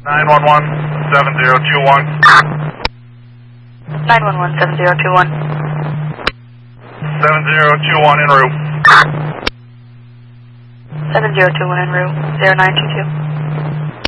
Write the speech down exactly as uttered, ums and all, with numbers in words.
nine one one, seven zero two one. nine one one, seven zero two one. seven zero two one en route. seven zero two one en route, zero nine two two.